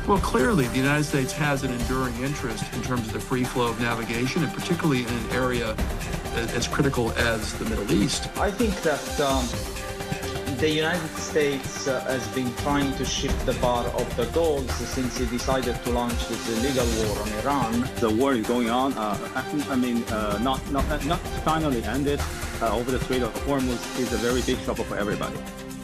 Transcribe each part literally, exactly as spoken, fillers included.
Well, clearly, the United States has an enduring interest in terms of the free flow of navigation, and particularly in an area as critical as the Middle East. I think that um, the United States uh, has been trying to shift the bar of the goals since it decided to launch this illegal war on Iran. The war is going on. Uh, I mean, uh, not, not, not finally ended uh, over the Strait of Hormuz is a very big trouble for everybody.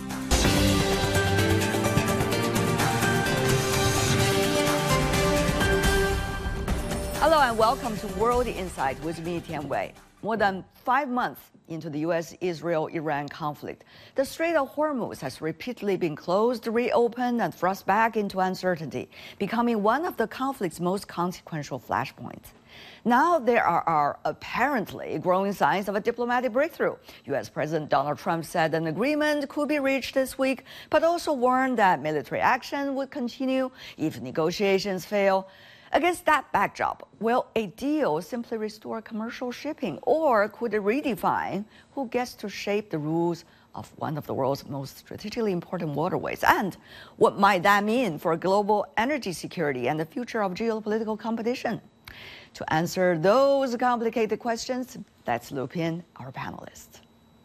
Hello and welcome to World Insight with me, Tian Wei. More than five months into the U S Israel Iran conflict, the Strait of Hormuz has repeatedly been closed, reopened, and thrust back into uncertainty, becoming one of the conflict's most consequential flashpoints. Now there are, are apparently growing signs of a diplomatic breakthrough. U S President Donald Trump said an agreement could be reached this week, but also warned that military action would continue if negotiations fail. Against that backdrop, will a deal simply restore commercial shipping, or could it redefine who gets to shape the rules of one of the world's most strategically important waterways? And what might that mean for global energy security and the future of geopolitical competition? To answer those complicated questions, let's loop in our panelists.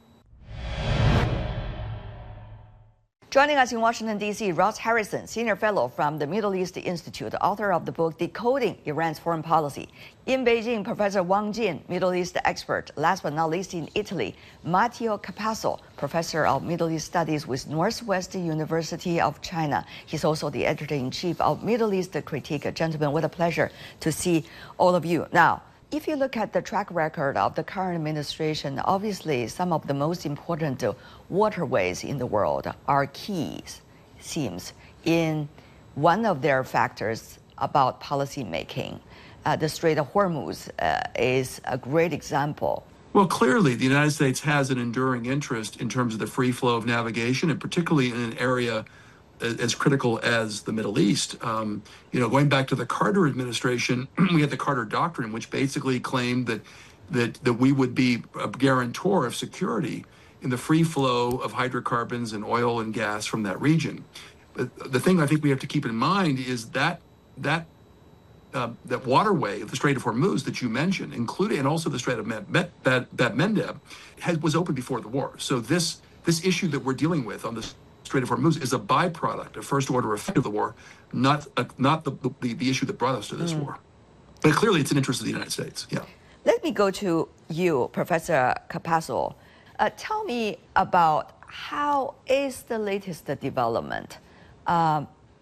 Joining us in Washington, D C, Ross Harrison, Senior Fellow from the Middle East Institute, author of the book Decoding Iran's Foreign Policy. In Beijing, Professor Wang Jin, Middle East expert. Last but not least, in Italy, Matteo Capasso, Professor of Middle East Studies with Northwestern University of China. He's also the editor-in-chief of Middle East Critique. Gentlemen, what a pleasure to see all of you. Now, if you look at the track record of the current administration, obviously some of the most important uh, waterways in the world are keys, seems, in one of their factors about policy making. Uh, the Strait of Hormuz uh, is a great example. Well, clearly, the United States has an enduring interest in terms of the free flow of navigation, and particularly in an area as critical as the Middle East. Um, you know, going back to the Carter administration, we had the Carter Doctrine, which basically claimed that that that we would be a guarantor of security in the free flow of hydrocarbons and oil and gas from that region. But the thing I think we have to keep in mind is that that uh, that waterway, the Strait of Hormuz that you mentioned, including and also the Strait of Bab Mendeb, has, was open before the war. So this this issue that we're dealing with on this Strait of Hormuz is a byproduct, a first-order effect of the war, not a, not the, the the issue that brought us to this mm. war. But clearly, it's an interest of the United States. Yeah. Let me go to you, Professor Capasso. Uh, tell me about how is the latest development um,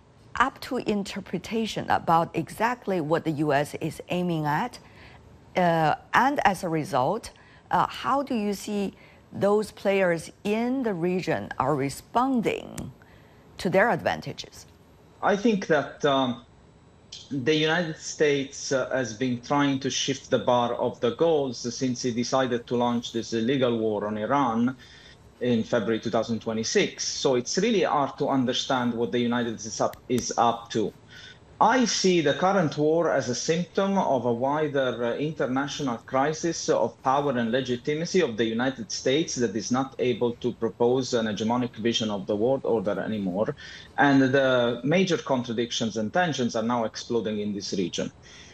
up to interpretation about exactly what the U S is aiming at, uh, and as a result, uh, how do you see those players in the region are responding to their advantages? I think that um, the United States uh, has been trying to shift the bar of the goals since it decided to launch this illegal war on Iran in February two thousand twenty-six. So it's really hard to understand what the United States is up, is up to. I see the current war as a symptom of a wider uh, international crisis of power and legitimacy of the United States that is not able to propose an hegemonic vision of the world order anymore. And the major contradictions and tensions are now exploding in this region.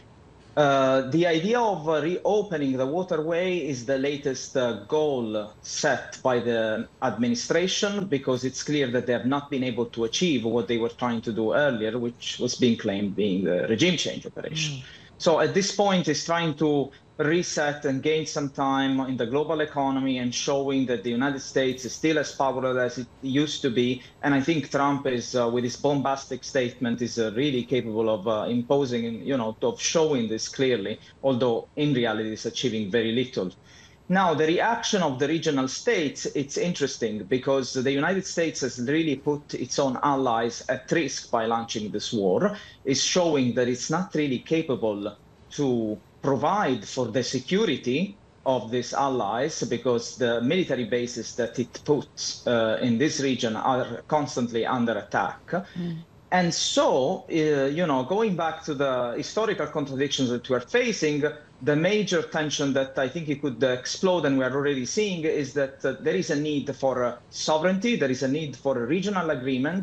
Uh, the idea of uh, reopening the waterway is the latest uh, goal set by the administration, because it's clear that they have not been able to achieve what they were trying to do earlier, which was being claimed being the regime change operation. Mm. So at this point, it's trying to reset and gain some time in the global economy and showing that the United States is still as powerful as it used to be. And I think Trump is, uh, with his bombastic statement, is uh, really capable of uh, imposing, you know, of showing this clearly, although in reality is achieving very little. Now, the reaction of the regional states, it's interesting because the United States has really put its own allies at risk by launching this war, is showing that it's not really capable to provide for the security of these allies, because the military bases that it puts uh, in this region are constantly under attack. Mm. And so, uh, you know, going back to the historical contradictions that we're facing, the major tension that I think it could uh, explode, and we're already seeing, is that uh, there is a need for uh, sovereignty, there is a need for a regional agreement,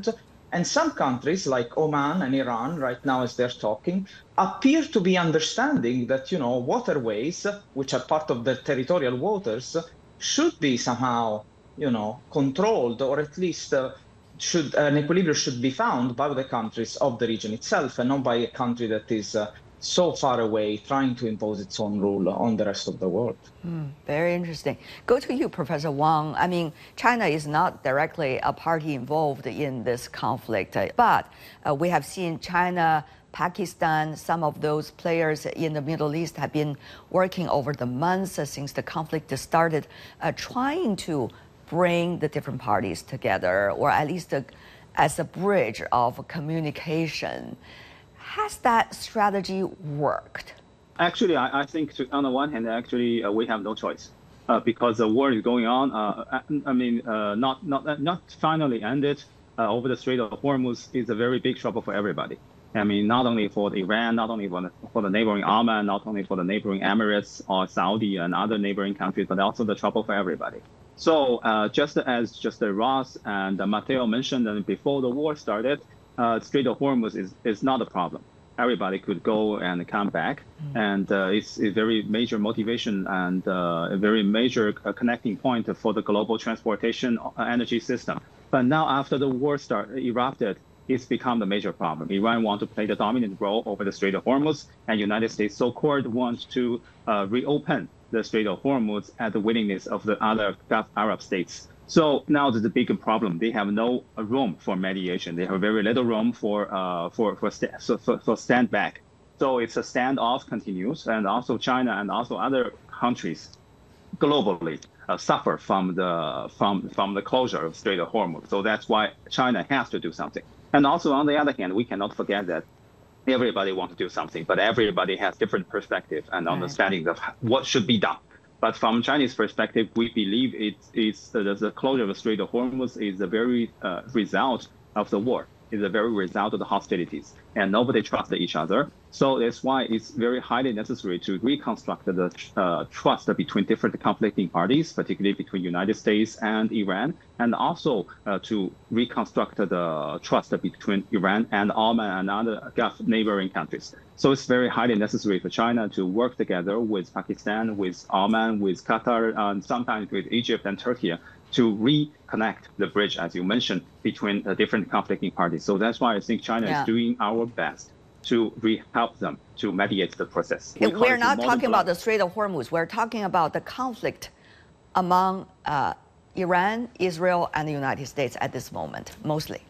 And some countries like Oman and Iran, right now as they're talking, appear to be understanding that, you know, waterways, which are part of the territorial waters, should be somehow, you know, controlled, or at least uh, should an equilibrium should be found by the countries of the region itself, and not by a country that is uh, so far away trying to impose its own rule on the rest of the world. Mm, very interesting. Go to you, Professor Wang. I mean, China is not directly a party involved in this conflict, uh, but uh, we have seen China, Pakistan, some of those players in the Middle East have been working over the months uh, since the conflict started, uh, trying to bring the different parties together, or at least uh, as a bridge of communication. Has that strategy worked? Actually, I, I think to, on the one hand, actually, uh, we have no choice uh, because the war is going on. Uh, I, I mean, uh, not not not finally ended uh, over the Strait of Hormuz is a very big trouble for everybody. I mean, not only for Iran, not only for the, for the neighboring Oman, not only for the neighboring Emirates or Saudi and other neighboring countries, but also the trouble for everybody. So uh, just as just uh, Ross and uh, Matteo mentioned, and before the war started, Uh, Strait of Hormuz is, is not a problem. Everybody could go and come back, mm. and uh, it's a very major motivation and uh, a very major uh, connecting point for the global transportation energy system. But now, after the war start erupted, it's become the major problem. Iran wants to play the dominant role over the Strait of Hormuz, and United States so-called wants to uh, reopen the Strait of Hormuz at the willingness of the other Gulf Arab states. So now there's a bigger problem. They have no room for mediation. They have very little room for uh, for for, st so, for for stand back. So it's a standoff continues, and also China and also other countries globally uh, suffer from the from from the closure of Strait of Hormuz. So that's why China has to do something. And also on the other hand, we cannot forget that everybody wants to do something, but everybody has different perspective and understanding of what should be done. But from Chinese perspective, we believe it's, it's uh, the closure of the Strait of Hormuz is the very uh, result of the war, is the very result of the hostilities, and nobody trusts each other. So that's why it's very highly necessary to reconstruct the uh, trust between different conflicting parties, particularly between United States and Iran, and also uh, to reconstruct the trust between Iran and Oman and other Gulf neighboring countries. So it's very highly necessary for China to work together with Pakistan, with Oman, with Qatar, and sometimes with Egypt and Turkey to reconnect the bridge, as you mentioned, between the different conflicting parties. So that's why I think China yeah. is doing our best to re help them to mediate the process. We We're not talking about the Strait of Hormuz. We're talking about the conflict among uh, Iran, Israel, and the United States at this moment, mostly.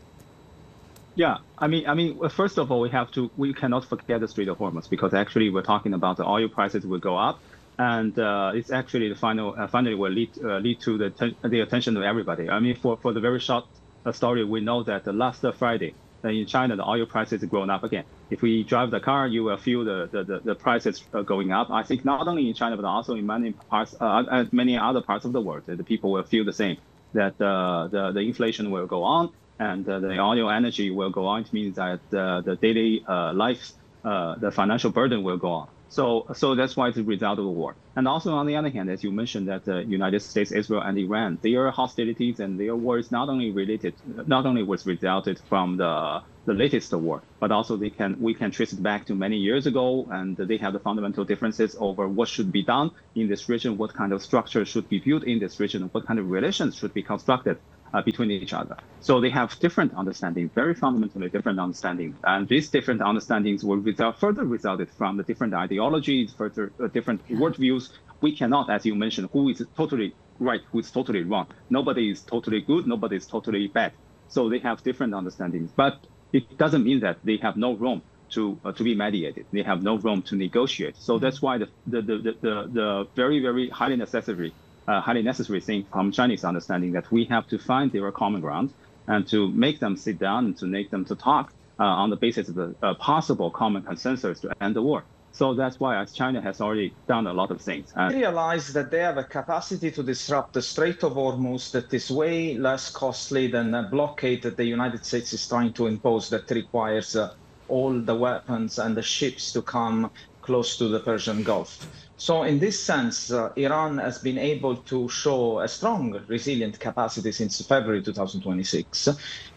Yeah, I mean, I mean, first of all, we have to, we cannot forget the Strait of Hormuz, because actually we're talking about the oil prices will go up, and uh, it's actually the final, uh, finally will lead uh, lead to the the attention of everybody. I mean, for for the very short uh, story, we know that the last uh, Friday uh, in China, the oil prices have grown up again. If we drive the car, you will feel the the the, the prices uh, going up. I think not only in China but also in many parts, uh, many other parts of the world, the people will feel the same. That uh, the the inflation will go on. And uh, the oil energy will go on. It means that uh, the daily uh, life, uh, the financial burden will go on. So, so that's why it's the result of the war. And also, on the other hand, as you mentioned, that the United States, Israel, and Iran, their hostilities and their war is not only related, not only was resulted from the the latest war, but also they can we can trace it back to many years ago, and they have the fundamental differences over what should be done in this region, what kind of structure should be built in this region, what kind of relations should be constructed Uh, between each other. So they have different understanding, very fundamentally different understanding. And these different understandings will result, further resulted from the different ideologies, further uh, different worldviews. We cannot, as you mentioned, who is totally right, who is totally wrong. Nobody is totally good, nobody is totally bad. So they have different understandings. But it doesn't mean that they have no room to uh, to be mediated. They have no room to negotiate. So that's why the the the the, the very, very highly necessary Uh, highly necessary thing from Chinese understanding that we have to find their common ground and to make them sit down and to make them to talk uh, on the basis of the uh, possible common consensus to end the war. So that's why as China has already done a lot of things. And realize that they have a capacity to disrupt the Strait of Hormuz that is way less costly than a blockade that the United States is trying to impose that requires uh, all the weapons and the ships to come close to the Persian Gulf. So in this sense, uh, Iran has been able to show a strong, resilient capacity since February two thousand twenty-six.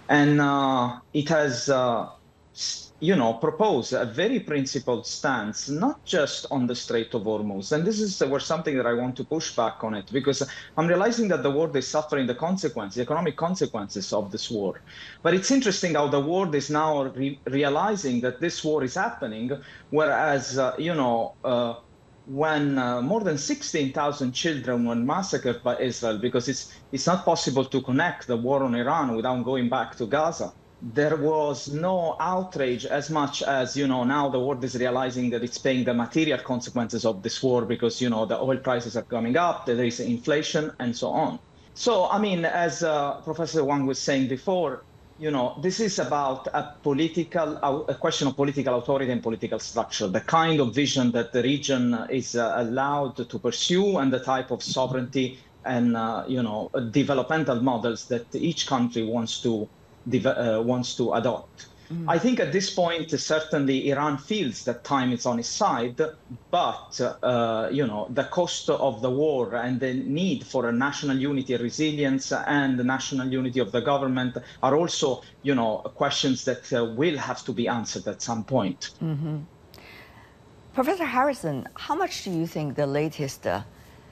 And uh, it has, uh, you know, proposed a very principled stance, not just on the Strait of Hormuz. And this is where something that I want to push back on it, because I'm realizing that the world is suffering the consequences, the economic consequences of this war. But it's interesting how the world is now re realizing that this war is happening, whereas, uh, you know, uh, when uh, more than sixteen thousand children were massacred by Israel, because it's, it's not possible to connect the war on Iran without going back to Gaza. There was no outrage as much as, you know, now the world is realizing that it's paying the material consequences of this war because, you know, the oil prices are coming up, there is inflation, and so on. So, I mean, as uh, Professor Wang was saying before, you know, this is about a political, a question of political authority and political structure, the kind of vision that the region is uh, allowed to pursue and the type of sovereignty and, uh, you know, developmental models that each country wants to, uh, wants to adopt. Mm. I think at this point, certainly Iran feels that time is on its side, but, uh, you know, the cost of the war and the need for a national unity, resilience, and the national unity of the government are also, you know, questions that uh, will have to be answered at some point. Mm-hmm. Professor Harrison, how much do you think the latest uh,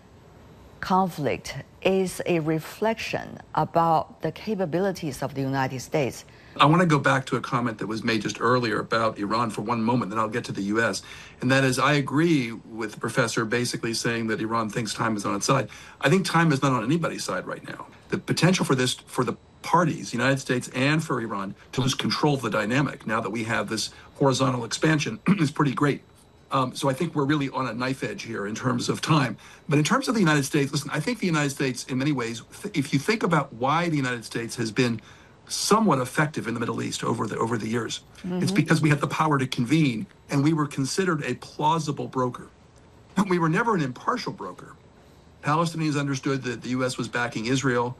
conflict is a reflection about the capabilities of the United States? I want to go back to a comment that was made just earlier about Iran for one moment, then I'll get to the U S. And that is, I agree with the professor basically saying that Iran thinks time is on its side. I think time is not on anybody's side right now. The potential for this, for the parties, the United States and for Iran, to lose control of the dynamic now that we have this horizontal expansion is pretty great. Um, so I think we're really on a knife edge here in terms of time. But in terms of the United States, listen, I think the United States, in many ways, if you think about why the United States has been somewhat effective in the Middle East over the over the years, mm-hmm. It's because we had the power to convene, and we were considered a plausible broker. We were never an impartial broker. Palestinians understood that the U S was backing Israel,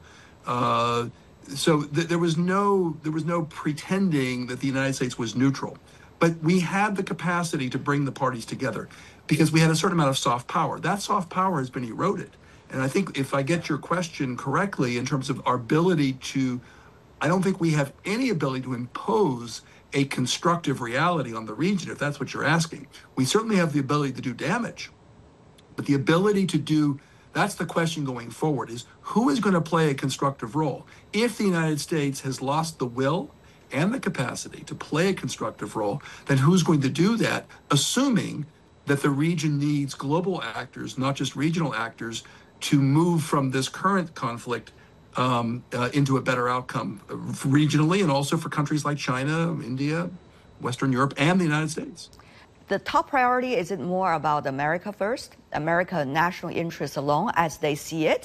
uh, so th there was no there was no pretending that the United States was neutral. But we had the capacity to bring the parties together because we had a certain amount of soft power. That soft power has been eroded, and I think if I get your question correctly in terms of our ability to, I don't think we have any ability to impose a constructive reality on the region, if that's what you're asking. We certainly have the ability to do damage, but the ability to do, that's the question going forward, is who is going to play a constructive role? If the United States has lost the will and the capacity to play a constructive role, then who's going to do that, assuming that the region needs global actors, not just regional actors, to move from this current conflict Um, uh, into a better outcome uh, regionally and also for countries like China, India, Western Europe, and the United States. The top priority, is it more about America first, America national interests alone as they see it,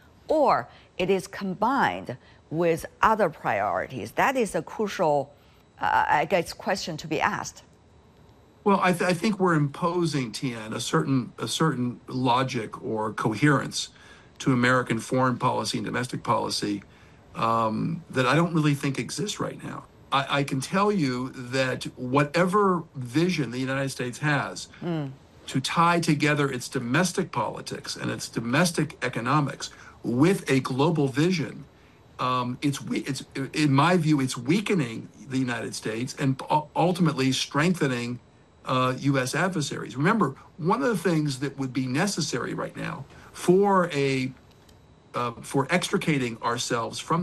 or it is combined with other priorities? That is a crucial, uh, I guess, question to be asked. Well, I, th I think we're imposing, Tian, a certain, a certain logic or coherence to American foreign policy and domestic policy um, that I don't really think exists right now. I, I can tell you that whatever vision the United States has mm. to tie together its domestic politics and its domestic economics with a global vision, um, it's, it's, in my view, it's weakening the United States and ultimately strengthening uh, U S adversaries. Remember, one of the things that would be necessary right now for a uh, for extricating ourselves from